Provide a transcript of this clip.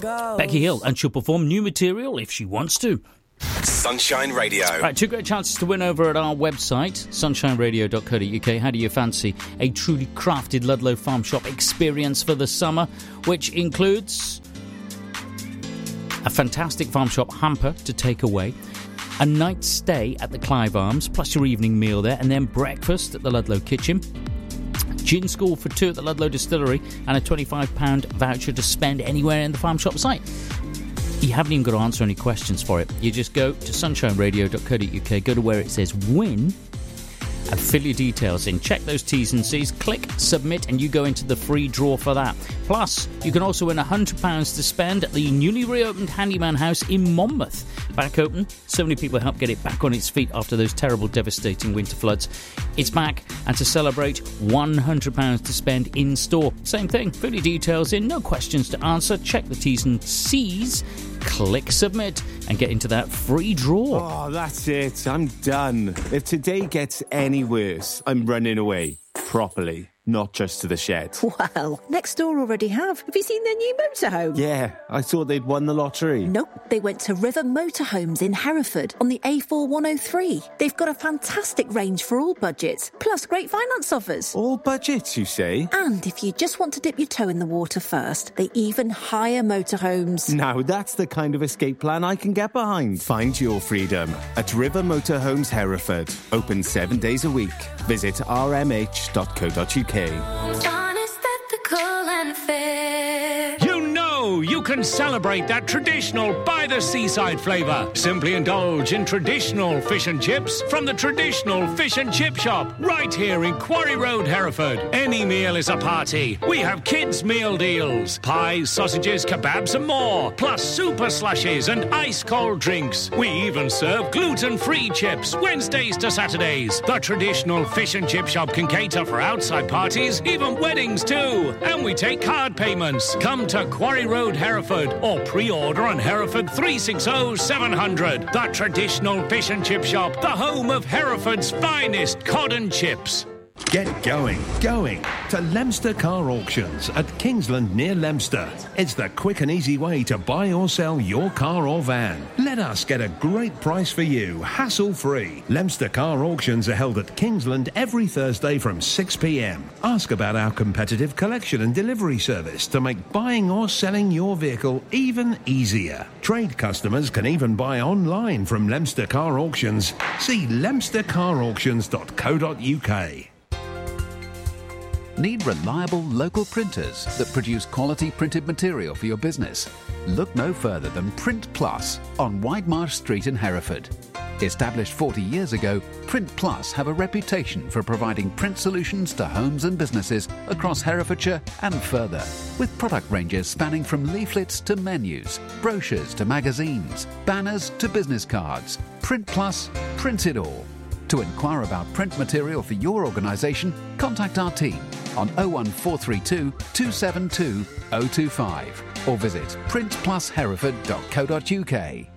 goes. Becky Hill, and she'll perform new material if she wants to. Sunshine Radio. Right, 2 great chances to win over at our website, sunshineradio.co.uk. How do you fancy a truly crafted Ludlow Farm Shop experience for the summer, which includes a fantastic farm shop hamper to take away, a night's stay at the Clive Arms, plus your evening meal there, and then breakfast at the Ludlow Kitchen, gin school for 2 at the Ludlow Distillery, and a £25 voucher to spend anywhere in the farm shop site. You haven't even got to answer any questions for it. You just go to sunshineradio.co.uk, go to where it says win, and fill your details in. Check those T's and C's, click submit, and you go into the free draw for that. Plus, you can also win £100 to spend at the newly reopened Handyman House in Monmouth. Back open, so many people helped get it back on its feet after those terrible, devastating winter floods. It's back, and to celebrate, £100 to spend in store. Same thing, fill your details in, no questions to answer, check the T's and C's, click submit, and get into that free draw. Oh, that's it. I'm done. If today gets any worse, I'm running away. Properly. Not just to the shed. Well, next door already have. Have you seen their new motorhome? Yeah, I thought they'd won the lottery. Nope, they went to River Motorhomes in Hereford on the A4103. They've got a fantastic range for all budgets, plus great finance offers. All budgets, you say? And if you just want to dip your toe in the water first, they even hire motorhomes. Now that's the kind of escape plan I can get behind. Find your freedom at River Motorhomes Hereford. Open 7 days a week. Visit rmh.co.uk. Honest, ethical and fair. You can celebrate that traditional by-the-seaside flavour. Simply indulge in traditional fish and chips from the traditional fish and chip shop right here in Quarry Road, Hereford. Any meal is a party. We have kids' meal deals. Pies, sausages, kebabs and more. Plus super slushes and ice-cold drinks. We even serve gluten-free chips Wednesdays to Saturdays. The traditional fish and chip shop can cater for outside parties, even weddings too. And we take card payments. Come to Quarry Road, Hereford, or pre-order on Hereford 360 700. The traditional fish and chip shop, the home of Hereford's finest cod and chips. Get going to Leominster Car Auctions at Kingsland near Leominster. It's the quick and easy way to buy or sell your car or van. Let us get a great price for you, hassle-free. Leominster Car Auctions are held at Kingsland every Thursday from 6 p.m. Ask about our competitive collection and delivery service to make buying or selling your vehicle even easier. Trade customers can even buy online from Leominster Car Auctions. See leominstercarauctions.co.uk. Need reliable local printers that produce quality printed material for your business? Look no further than Print Plus on Widemarsh Street in Hereford. Established 40 years ago, Print Plus have a reputation for providing print solutions to homes and businesses across Herefordshire and further, with product ranges spanning from leaflets to menus, brochures to magazines, banners to business cards. Print Plus prints it all. To inquire about print material for your organisation, contact our team on 01432 272 025 or visit printplushereford.co.uk.